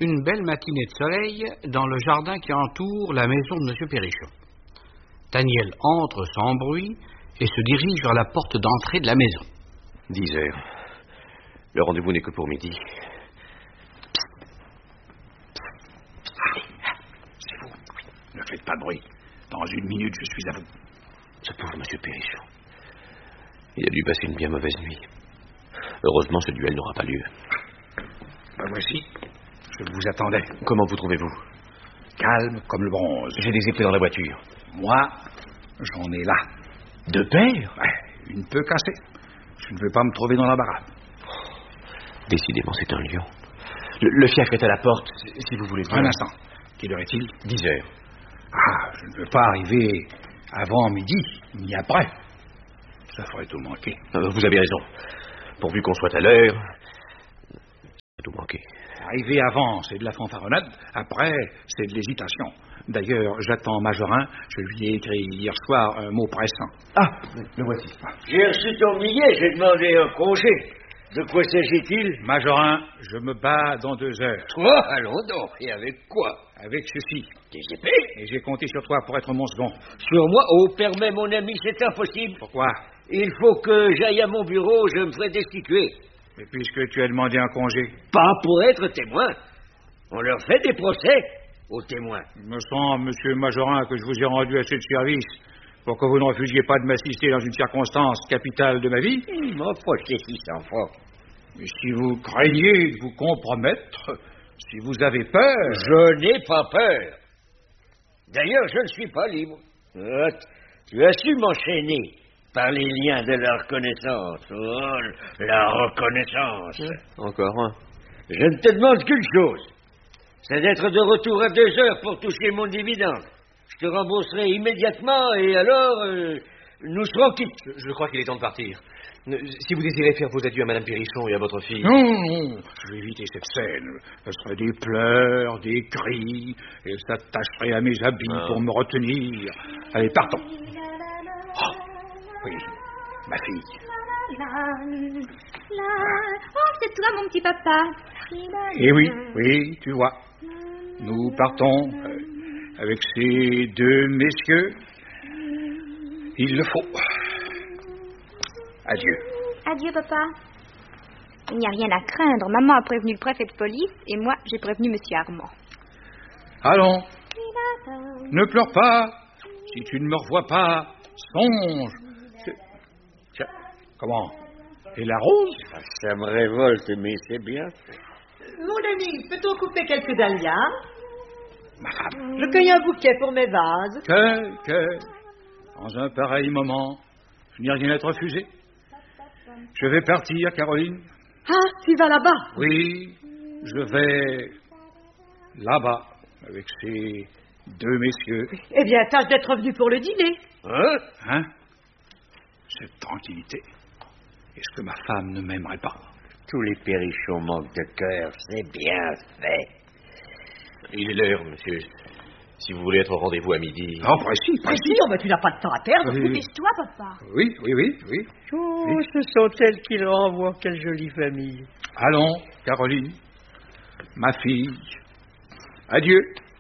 une belle matinée de soleil dans le jardin qui entoure la maison de M. Perrichon. Daniel entre sans bruit et se dirige vers la porte d'entrée de la maison. 10 heures. Le rendez-vous n'est que pour midi. Allez, c'est vous. Oui. Ne faites pas de bruit. Dans 1 minute, je suis à vous. Ce pauvre M. Perrichon. Il a dû passer une bien mauvaise nuit. Heureusement, ce duel n'aura pas lieu. Ben voici. Je vous attendais. Comment vous trouvez-vous? Calme comme le bronze. J'ai des épées dans la voiture. Moi, j'en ai là. 2 paires? Ouais, une peu cassée. Je ne veux pas me trouver dans l'embarras. Décidément, c'est un lion. Le fiacre est à la porte, si vous voulez bien. Un instant. Quelle heure est-il? 10 heures. Ah, je ne veux pas arriver avant midi, ni après. Ça ferait tout manquer. Vous avez raison. Pourvu qu'on soit à l'heure, ça va tout manquer. Arriver avant, c'est de la fanfaronnade. Après, c'est de l'hésitation. D'ailleurs, j'attends Majorin. Je lui ai écrit hier soir un mot pressant. Ah, le voici. J'ai reçu ton billet, j'ai demandé un congé. De quoi s'agit-il? Majorin, je me bats dans 2 heures. Toi? Allons donc. Et avec quoi? Avec ceci. Des épées? Et j'ai compté sur toi pour être mon second. Sur moi? Oh, permets, mon ami, c'est impossible. Pourquoi? Il faut que j'aille à mon bureau, je me ferai destituer. Mais puisque tu as demandé un congé. Pas pour être témoin. On leur fait des procès aux témoins. Il me semble, monsieur Majorin, que je vous ai rendu assez de service pour que vous ne refusiez pas de m'assister dans une circonstance capitale de ma vie. Il m'a approché 600 francs. Mais si vous craignez de vous compromettre, si vous avez peur... Je n'ai pas peur. D'ailleurs, je ne suis pas libre. Tu as su m'enchaîner par les liens de la reconnaissance. Oh, la reconnaissance. Encore un. Je ne te demande qu'une chose. C'est d'être de retour à 2 heures pour toucher mon dividende. Je te rembourserai immédiatement et alors, nous serons quittes. Je crois qu'il est temps de partir. Si vous désirez faire vos adieux à Mme Perrichon et à votre fille... Non, je vais éviter cette scène. Ce serait des pleurs, des cris, et s'attacherait à mes habits pour me retenir. Allez, partons. Oh, oui, ma fille. Oh, c'est toi, mon petit papa. Eh oui, tu vois. Nous partons avec ces 2 messieurs. Il le faut. Adieu. Adieu, papa. Il n'y a rien à craindre. Maman a prévenu le préfet de police et moi, j'ai prévenu monsieur Armand. Allons. Ne pleure pas. Si tu ne me revois pas, songe. Tiens, comment? Et la rose? Ça me révolte, mais c'est bien. Mon ami, peut-on couper quelques dahlias? Ma femme. Je cueille un bouquet pour mes vases. Que, dans un pareil moment, je n'ai rien à te refuser. Je vais partir, Caroline. Ah, tu vas là-bas? Oui, je vais là-bas, avec ces 2 messieurs. Eh bien, tâche d'être revenu pour le dîner. Hein? Cette tranquillité. Est-ce que ma femme ne m'aimerait pas? Tous les Perrichons manquent de cœur, c'est bien fait. Il est l'heure, monsieur. Si vous voulez être au rendez-vous à midi... Oh, précis. Oh, mais tu n'as pas de temps à perdre. Oui. Dépêche-toi, papa. Oui. Oh, ce sont elles qui le renvoient, quelle jolie famille. Allons, Caroline, ma fille. Adieu.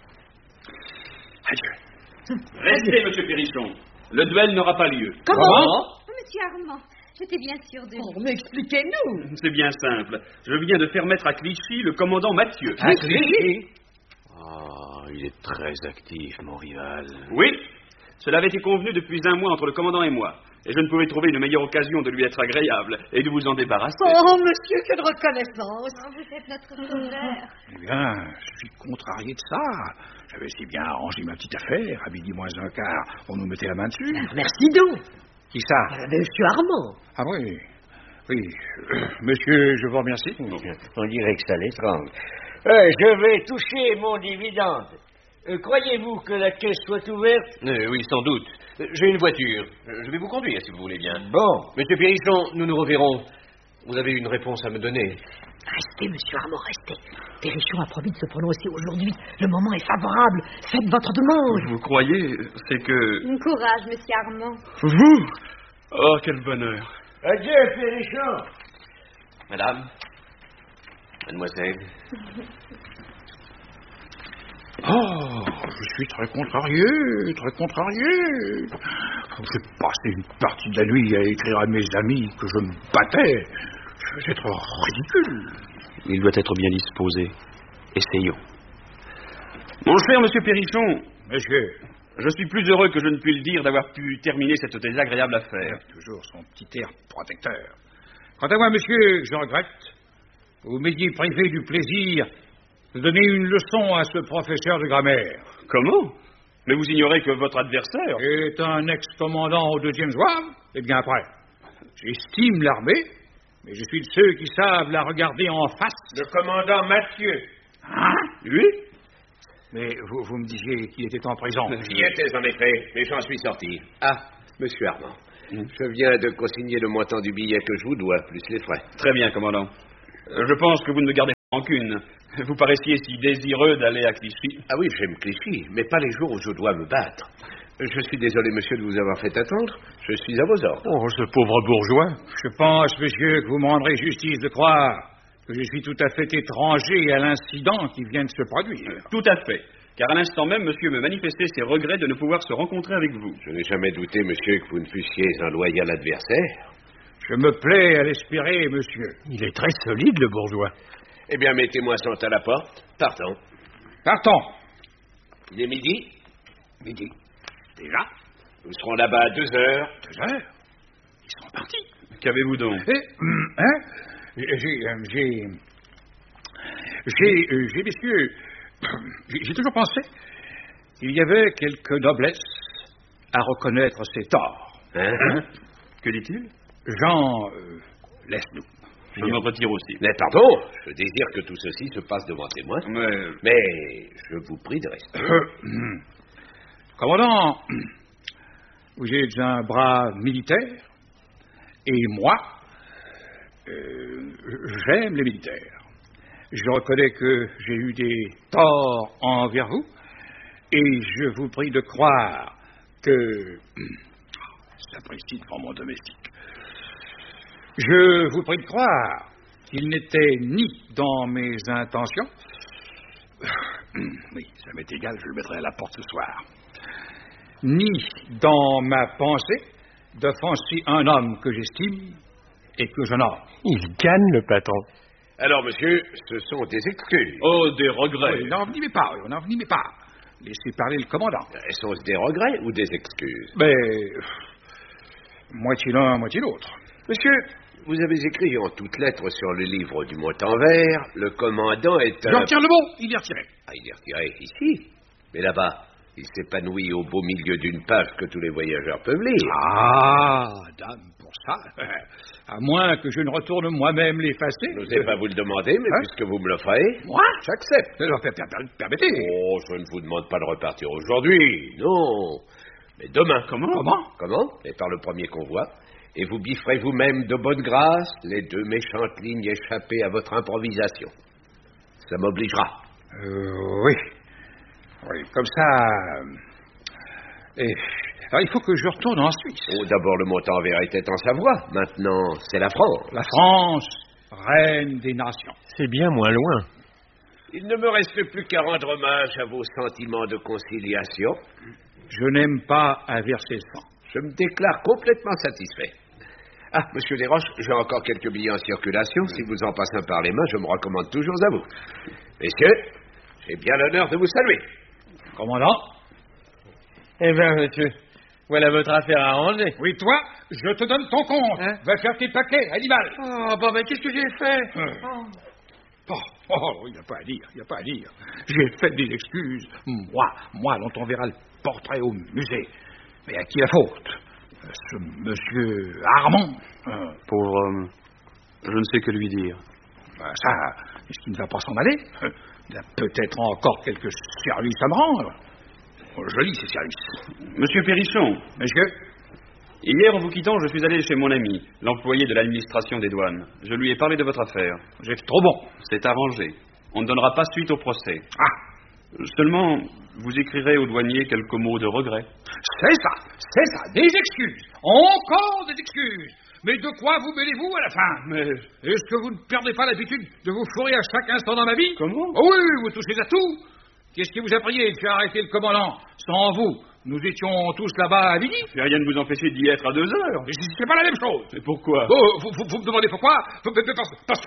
Restez, monsieur Perrichon. Le duel n'aura pas lieu. Comment? Oh, monsieur Armand, j'étais bien sûre de lui. Mais expliquez-nous. C'est bien simple. Je viens de faire mettre à Clichy le commandant Mathieu. À Clichy? Ah, il est très actif, mon rival. Oui, cela avait été convenu depuis 1 mois entre le commandant et moi. Et je ne pouvais trouver une meilleure occasion de lui être agréable et de vous en débarrasser. Oh, monsieur, quelle reconnaissance. Oh, vous êtes notre sauveur. Eh bien, je suis contrarié de ça. J'avais si bien arrangé ma petite affaire. À midi moins 1/4, on nous mettait la main dessus. Merci donc. Qui ça? Monsieur Armand. Ah oui. Monsieur, je vous remercie. On dirait que ça l'étrangle. Je vais toucher mon dividende. Croyez-vous que la caisse soit ouverte? Oui, sans doute. J'ai une voiture. Je vais vous conduire, si vous voulez bien. Bon. Monsieur Perrichon, nous nous reverrons. Vous avez une réponse à me donner. Restez, monsieur Armand, restez. Perrichon a promis de se prononcer aujourd'hui. Le moment est favorable. Faites votre demande. Vous croyez? C'est que... Courage, monsieur Armand. Vous? Oh, quel bonheur. Adieu, Perrichon. Madame, mademoiselle, Oh, je suis très contrarié, très contrarié. J'ai passé une partie de la nuit à écrire à mes amis que je me battais. Je vais être ridicule. Il doit être bien disposé. Essayons. Mon cher monsieur Perrichon, Monsieur, je suis plus heureux que je ne puis le dire d'avoir pu terminer cette désagréable affaire. toujours son petit air protecteur. Quant à moi, monsieur, je regrette. Vous m'ayez privé du plaisir de donner une leçon à ce professeur de grammaire. Comment? Mais vous ignorez que votre adversaire... Est un ex-commandant au 2e zouave, et bien après. J'estime l'armée, mais je suis de ceux qui savent la regarder en face. Le commandant Mathieu. Hein? Lui? Mais vous me disiez qu'il était en prison. J'y étais en effet, mais j'en suis sorti. Ah, monsieur Armand. Je viens de consigner le montant du billet que je vous dois, plus les frais. Très bien, commandant. Je pense que vous ne me gardez pas rancune. Vous paraissiez si désireux d'aller à Clichy. Ah oui, j'aime Clichy, mais pas les jours où je dois me battre. Je suis désolé, monsieur, de vous avoir fait attendre. Je suis à vos ordres. Oh, ce pauvre bourgeois. Je pense, monsieur, que vous me rendrez justice de croire que je suis tout à fait étranger à l'incident qui vient de se produire. Tout à fait. Car à l'instant même, monsieur me manifestait ses regrets de ne pouvoir se rencontrer avec vous. Je n'ai jamais douté, monsieur, que vous ne fussiez un loyal adversaire. Je me plais à l'espérer, monsieur. Il est très solide, le bourgeois. Eh bien, mes témoins sont à la porte. Partons. Partons. Il est midi. Midi. Déjà? Nous serons là-bas à 2 heures. 2 heures? Ils sont partis. Qu'avez-vous donc? Messieurs, j'ai toujours pensé qu'il y avait quelque noblesse à reconnaître ses torts. Hein? Que dit-il? Jean, laisse-nous. Je me retire aussi. Mais pardon, je désire que tout ceci se passe devant témoin. Mais je vous prie de rester. Commandant, vous êtes un brave militaire, et moi, j'aime les militaires. Je reconnais que j'ai eu des torts envers vous, et je vous prie de croire que... Sapristi devant mon domestique. Je vous prie de croire qu'il n'était ni dans mes intentions... Oui, ça m'est égal, je le mettrai à la porte ce soir. Ni dans ma pensée d'offenser un homme que j'estime et que j'honore. Il gagne, le patron. Alors, monsieur, ce sont des excuses. Oh, des regrets. Oui, n'envenimez pas, Laissez parler le commandant. Sont-ce des regrets ou des excuses? Mais... moitié l'un, moitié l'autre. Monsieur, vous avez écrit en toutes lettres sur le livre du Montanvert, le commandant est un... Je retire le mot, il est retiré. Ah, il est retiré ici. Mais là-bas, il s'épanouit au beau milieu d'une page que tous les voyageurs peuvent lire. Ah, dame, pour ça. À moins que je ne retourne moi-même l'effacer. Je n'osais pas vous le demander, mais puisque vous me le ferez... Moi? J'accepte. Permettez. Oh, je ne vous demande pas de repartir aujourd'hui, non. Mais demain. Comment? Et par le premier convoi. Et vous bifferez vous-même de bonne grâce les 2 méchantes lignes échappées à votre improvisation. Ça m'obligera. Oui. Oui, comme ça... Alors, il faut que je retourne en Suisse. Oh, d'abord, le Montanvert était en Savoie. Maintenant, c'est la France. La France, reine des nations. C'est bien moins loin. Il ne me reste plus qu'à rendre hommage à vos sentiments de conciliation. Je n'aime pas à verser le sang. Je me déclare complètement satisfait. Ah, monsieur Desroches, j'ai encore quelques billets en circulation. Si vous en passez un par les mains, je me recommande toujours à vous. Messieurs, j'ai bien l'honneur de vous saluer. Commandant? Eh bien, monsieur, voilà votre affaire arrangée. Oui, toi, je te donne ton compte. Hein? Va faire tes paquets, animal. Oh, bon, ben, qu'est-ce que j'ai fait? Il n'y a pas à dire, J'ai fait des excuses. Moi, dont on verra le portrait au musée. Mais à qui la faute? Ce monsieur Armand. Pauvre homme, je ne sais que lui dire. Ça, est-ce qu'il ne va pas s'en aller? Il a peut-être encore quelques services à me rendre. Joli, ces services. Monsieur Perrichon. Monsieur? Hier, en vous quittant, je suis allé chez mon ami, l'employé de l'administration des douanes. Je lui ai parlé de votre affaire. J'ai fait trop bon. C'est arrangé. On ne donnera pas suite au procès. Ah! Seulement, vous écrirez au douanier quelques mots de regret. C'est ça, des excuses. Encore des excuses. Mais de quoi vous mêlez-vous à la fin? Mais... Est-ce que vous ne perdez pas l'habitude de vous fourrer à chaque instant dans ma vie? Comment? Oh oui, vous touchez à tout. Qu'est-ce qui vous a prié de faire arrêter le commandant? Sans vous, nous étions tous là-bas à midi. Mais rien ne vous empêcher d'y être à 2 heures. C'est pas la même chose. Mais pourquoi? Vous me demandez pourquoi? Parce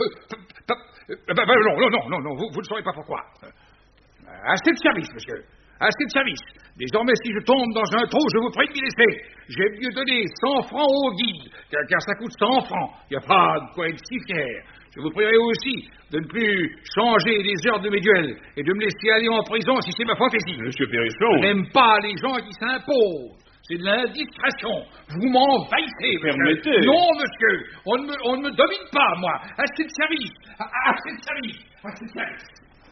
que... Non, vous ne saurez pas pourquoi. Assez de service, monsieur. Assez de service. Désormais, si je tombe dans un trou, je vous prie de m'y laisser. J'ai mieux donné 100 francs au guide, car ça coûte 100 francs. Il n'y a pas de quoi être si fier. Je vous prierai aussi de ne plus changer les heures de mes duels et de me laisser aller en prison si c'est ma fantaisie. Monsieur Perrichon... Je n'aime pas les gens qui s'imposent. C'est de l'indiscrétion. Vous m'envahissez, monsieur. Permettez. Non, monsieur. On ne me domine pas, moi. Assez de service. Assez de service. Assez de service.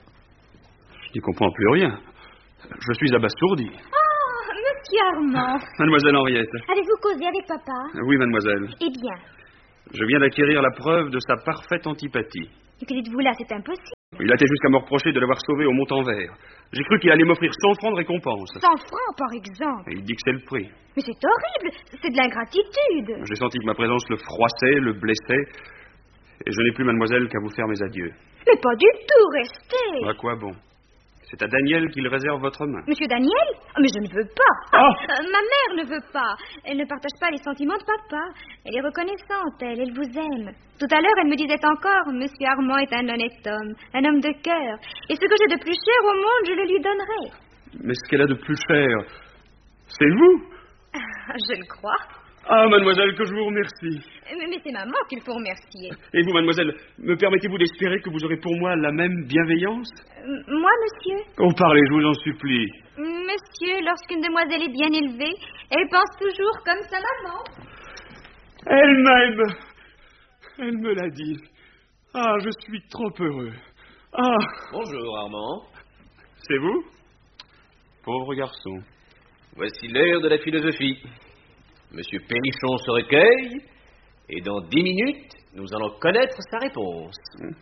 Je n'y comprends plus rien. Je suis abasourdi. Oh, monsieur Armand. Mademoiselle Henriette. Avez-vous causé avec papa? Oui, mademoiselle. Eh bien. Je viens d'acquérir la preuve de sa parfaite antipathie. Et que dites-vous là? C'est impossible. Il a été jusqu'à me reprocher de l'avoir sauvé au Montanvert. J'ai cru qu'il allait m'offrir 100 francs de récompense. 100 francs, par exemple. Et il dit que c'est le prix. Mais c'est horrible. C'est de l'ingratitude. J'ai senti que ma présence le froissait, le blessait. Et je n'ai plus, mademoiselle, qu'à vous faire mes adieux. Mais pas du tout, restez. À quoi bon? C'est à Daniel qu'il réserve votre main. Monsieur Daniel? Oh, mais je ne veux pas. Ma mère ne veut pas. Elle ne partage pas les sentiments de papa. Elle est reconnaissante, elle vous aime. Tout à l'heure, elle me disait encore, Monsieur Armand est un honnête homme, un homme de cœur. Et ce que j'ai de plus cher au monde, je le lui donnerai. Mais ce qu'elle a de plus cher, c'est vous. Je le crois. Ah, mademoiselle, que je vous remercie. Mais c'est maman qu'il faut remercier. Et vous, mademoiselle, me permettez-vous d'espérer que vous aurez pour moi la même bienveillance? Moi, monsieur? Oh, parlez, je vous en supplie. Monsieur, lorsqu'une demoiselle est bien élevée, elle pense toujours comme sa maman. Elle-même. Elle me l'a dit. Ah, je suis trop heureux. Ah. Bonjour, Armand. C'est vous? Pauvre garçon. Voici l'heure de la philosophie. Monsieur Perrichon se recueille, et dans 10 minutes, nous allons connaître sa réponse.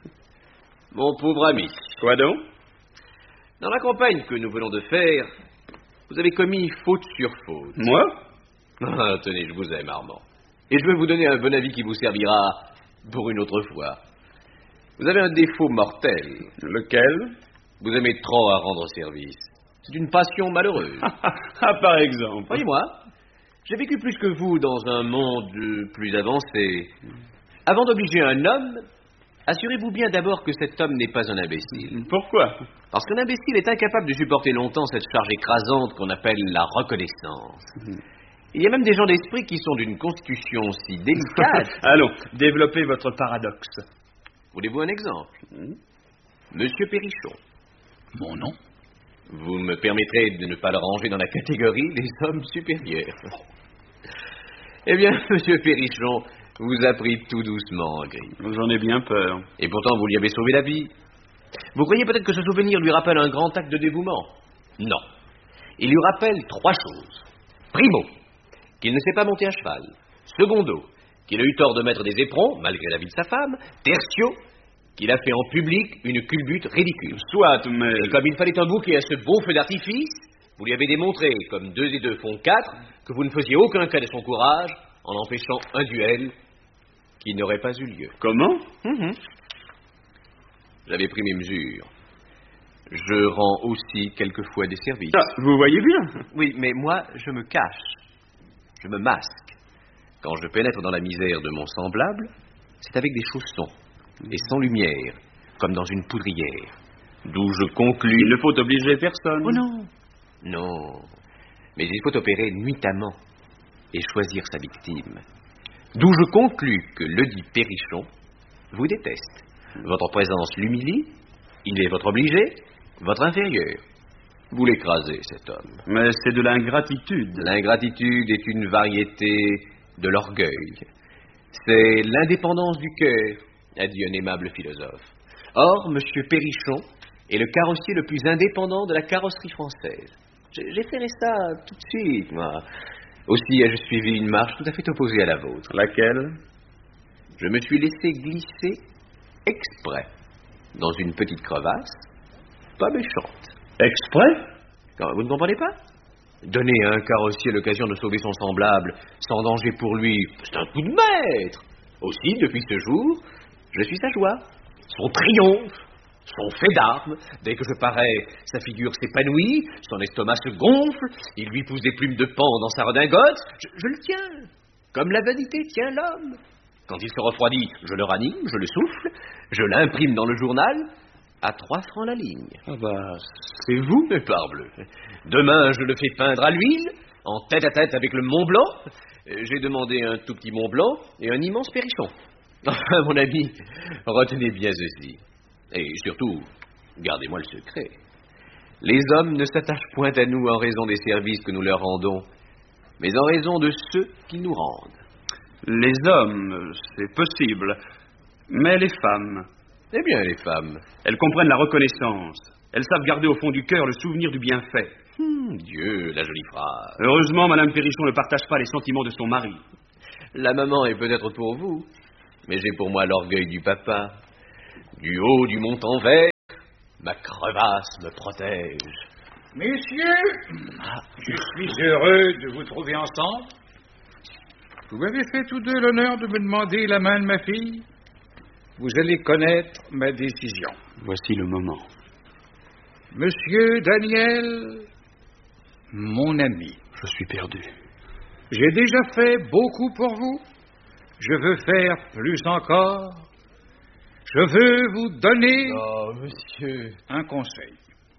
Mon pauvre ami. Quoi donc? Dans la campagne que nous venons de faire, vous avez commis faute sur faute. Moi? Ah, tenez, je vous aime, Armand. Et je vais vous donner un bon avis qui vous servira pour une autre fois. Vous avez un défaut mortel. Lequel? Vous aimez trop à rendre service. C'est une passion malheureuse. Ah, par exemple. Voyez-moi, j'ai vécu plus que vous dans un monde plus avancé. Avant d'obliger un homme, assurez-vous bien d'abord que cet homme n'est pas un imbécile. Pourquoi? Parce qu'un imbécile est incapable de supporter longtemps cette charge écrasante qu'on appelle la reconnaissance. Il y a même des gens d'esprit qui sont d'une constitution si délicate. Allons, développez votre paradoxe. Voulez-vous un exemple? Monsieur Perrichon. Mon nom? Vous me permettrez de ne pas le ranger dans la catégorie des hommes supérieurs. Eh bien, monsieur Perrichon vous a pris tout doucement en grippe. J'en ai bien peur. Et pourtant, vous lui avez sauvé la vie. Vous croyez peut-être que ce souvenir lui rappelle un grand acte de dévouement? Non. Il lui rappelle 3 choses. Primo, qu'il ne sait pas monter à cheval. Secondo, qu'il a eu tort de mettre des éperons, malgré l'avis de sa femme. Tertio, qu'il a fait en public une culbute ridicule. Soit, mais... Et comme il fallait un bouquet à ce beau feu d'artifice, vous lui avez démontré, comme 2 et 2 font 4, que vous ne faisiez aucun cas de son courage en empêchant un duel qui n'aurait pas eu lieu. Comment? J'avais pris mes mesures. Je rends aussi quelquefois des services. Ah, vous voyez bien. Oui, mais moi, je me cache. Je me masque. Quand je pénètre dans la misère de mon semblable, c'est avec des chaussons et sans lumière, comme dans une poudrière. D'où je conclus... Il ne faut obliger personne. Oh non. Non. Mais il faut opérer nuitamment et choisir sa victime. D'où je conclus que ledit Perrichon vous déteste. Votre présence l'humilie, il est votre obligé, votre inférieur. Vous l'écrasez, cet homme. Mais c'est de l'ingratitude. L'ingratitude est une variété de l'orgueil. C'est l'indépendance du cœur, a dit un aimable philosophe. Or, M. Perrichon est le carrossier le plus indépendant de la carrosserie française. J'ai fait ça tout de suite, moi. Aussi ai-je suivi une marche tout à fait opposée à la vôtre. Laquelle? Je me suis laissé glisser exprès dans une petite crevasse, pas méchante. Exprès? Vous ne comprenez pas? Donner à un carrossier l'occasion de sauver son semblable sans danger pour lui, c'est un coup de maître. Aussi, depuis ce jour, je suis sa joie, son triomphe, son fait d'armes. Dès que je parais, sa figure s'épanouit, son estomac se gonfle, il lui pousse des plumes de paon dans sa redingote. Je le tiens, comme la vanité tient l'homme. Quand il se refroidit, je le ranime, je le souffle, je l'imprime dans le journal, à 3 francs la ligne. Ah bah, c'est vous? Mais parbleu. Demain, je le fais peindre à l'huile, en tête-à-tête avec le Mont Blanc. J'ai demandé un tout petit Mont Blanc et un immense Perrichon. Enfin, mon ami, retenez bien ceci. Et surtout, gardez-moi le secret. Les hommes ne s'attachent point à nous en raison des services que nous leur rendons, mais en raison de ceux qu'ils nous rendent. Les hommes, c'est possible. Mais les femmes? Eh bien, les femmes. Elles comprennent la reconnaissance. Elles savent garder au fond du cœur le souvenir du bienfait. Dieu, la jolie phrase. Heureusement, Madame Perrichon ne partage pas les sentiments de son mari. La maman est peut-être pour vous, mais j'ai pour moi l'orgueil du papa. Du haut du Mont-en-Vert, ma crevasse me protège. Messieurs, je suis heureux de vous trouver ensemble. Vous m'avez fait tous deux l'honneur de me demander la main de ma fille. Vous allez connaître ma décision. Voici le moment. Monsieur Daniel, mon ami. Je suis perdu. J'ai déjà fait beaucoup pour vous. Je veux faire plus encore. Je veux vous donner monsieur, un conseil.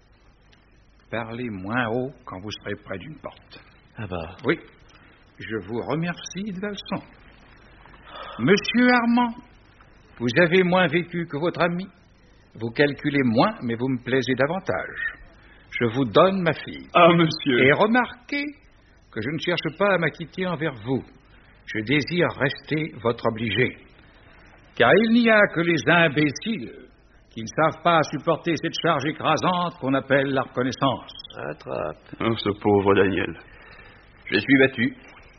Parlez moins haut quand vous serez près d'une porte. Ah bah. Oui, je vous remercie de la leçon. Monsieur Armand, vous avez moins vécu que votre ami. Vous calculez moins, mais vous me plaisez davantage. Je vous donne ma fille. Ah, monsieur. Et remarquez que je ne cherche pas à m'acquitter envers vous. Je désire rester votre obligé. Car il n'y a que les imbéciles qui ne savent pas supporter cette charge écrasante qu'on appelle la reconnaissance. Attrape. Oh, ce pauvre Daniel. Je suis battu.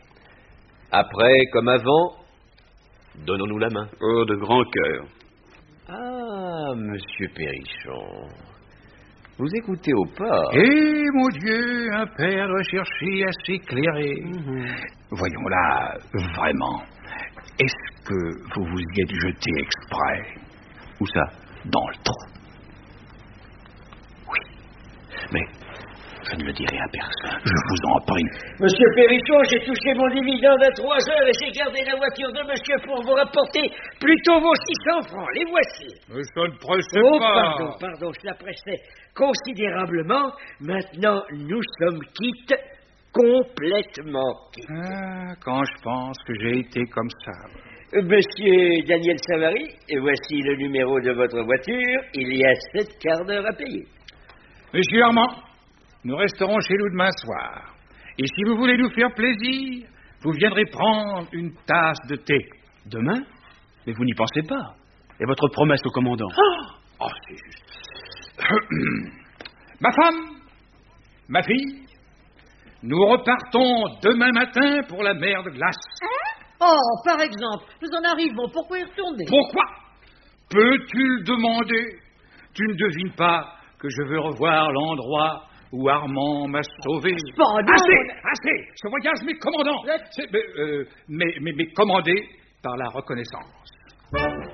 Après, comme avant, donnons-nous la main. Oh, de grand cœur. Ah, monsieur Perrichon, vous écoutez au pas. Eh, mon Dieu, un père recherché à s'éclairer. Voyons là, vraiment, est-ce que vous vous y êtes jeté exprès? Où ça? Dans le trou. Oui, mais je ne le dirai à personne. Je vous en prie. Monsieur Perrichon, j'ai touché mon dividende à 3 heures et j'ai gardé la voiture de monsieur pour vous rapporter plutôt vos 600 francs. Les voici. Mais ça ne pressait pas. Pardon, cela pressait considérablement. Maintenant, nous sommes quittes, complètement quittes. Ah, quand je pense que j'ai été comme ça. Monsieur Daniel Savary, voici le numéro de votre voiture. Il y a 7 quarts d'heure à payer. Monsieur Armand, nous resterons chez nous demain soir. Et si vous voulez nous faire plaisir, vous viendrez prendre une tasse de thé. Demain? Mais vous n'y pensez pas. Et votre promesse au commandant? Oh, c'est juste. Ma femme, ma fille, nous repartons demain matin pour la mer de glace. Oh, par exemple, nous en arrivons. Pourquoi y retourner? Pourquoi? Peux-tu le demander? Tu ne devines pas que je veux revoir l'endroit où Armand m'a sauvé. Assez! Ce voyage m'est commandant. Mais commandé par la reconnaissance.